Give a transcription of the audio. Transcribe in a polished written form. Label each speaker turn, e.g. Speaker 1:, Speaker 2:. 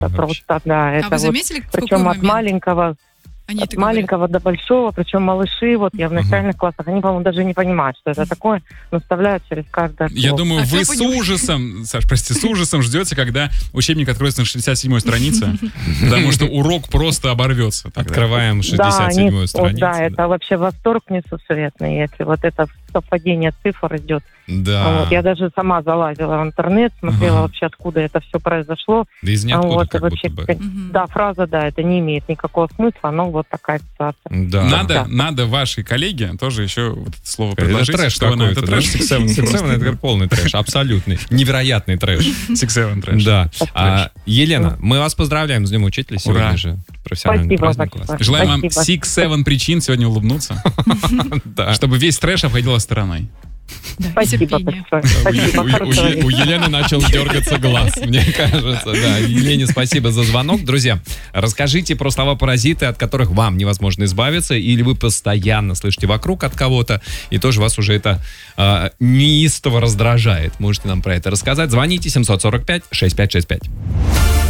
Speaker 1: просто, да. Это
Speaker 2: вы заметили, в
Speaker 1: причем
Speaker 2: какой
Speaker 1: от маленького...
Speaker 2: Они
Speaker 1: От маленького до большого, причем малыши, вот я в начальных классах, они, по-моему, даже не понимают, что это такое, но вставляют через каждое слово.
Speaker 3: Я думаю, вы с ужасом, Саш, прости, с ужасом ждете, когда учебник откроется на 67-й странице, потому что урок просто оборвется.
Speaker 4: Открываем 67-ю страницу.
Speaker 1: Да, это вообще восторг несусветный, если вот это совпадение цифр идет.
Speaker 4: Да.
Speaker 1: Вот, я даже сама залазила в интернет, смотрела вообще, откуда это все произошло.
Speaker 4: Да из ниоткуда,
Speaker 1: вот,
Speaker 4: как
Speaker 1: вообще,
Speaker 4: будто бы.
Speaker 1: Да, фраза, да, это не имеет никакого смысла, но вот такая ситуация.
Speaker 4: Да.
Speaker 3: Надо вашей коллеге тоже еще вот это слово предложить.
Speaker 4: Это трэш
Speaker 3: что она-
Speaker 4: какой-то,
Speaker 3: это трэш.
Speaker 4: Six Seven это полный трэш, абсолютный, невероятный трэш.
Speaker 3: Six Seven трэш.
Speaker 4: Да. Елена, мы вас поздравляем с Днем Учителя сегодня
Speaker 3: Ура.
Speaker 4: же. Профессиональный праздник класс.
Speaker 3: Желаем вам Six-7 причин сегодня улыбнуться, чтобы весь трэш обходила стороной.
Speaker 1: Спасибо большое. Спасибо.
Speaker 4: У Елены начал дергаться глаз, мне кажется. Да. Елене спасибо за звонок. Друзья, расскажите про слова-паразиты, от которых вам невозможно избавиться, или вы постоянно слышите вокруг от кого-то, и тоже вас уже это неистово раздражает. Можете нам про это рассказать. Звоните 745-6565.